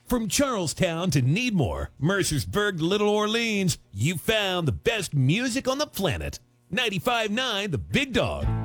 From Charlestown to Needmore, Mercersburg to Little Orleans, you found the best music on the planet. 95.9 The Big Dog.